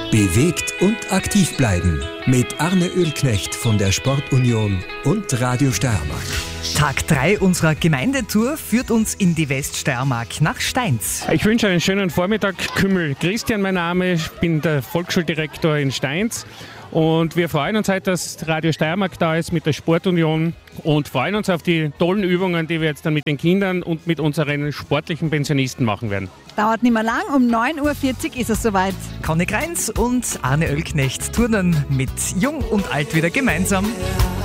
Bewegt und aktiv bleiben mit Arne Oelknecht von der Sportunion und Radio Steiermark. Tag 3 unserer Gemeindetour führt uns in die Weststeiermark nach Stainz. Ich wünsche einen schönen Vormittag. Kümmel Christian mein Name, ich bin der Volksschuldirektor in Stainz. Und wir freuen uns heute, dass Radio Steiermark da ist mit der Sportunion und freuen uns auf die tollen Übungen, die wir jetzt dann mit den Kindern und mit unseren sportlichen Pensionisten machen werden. Dauert nicht mehr lang, um 9.40 Uhr ist es soweit. Conny Greins und Arne Oelknecht turnen mit Jung und Alt wieder gemeinsam.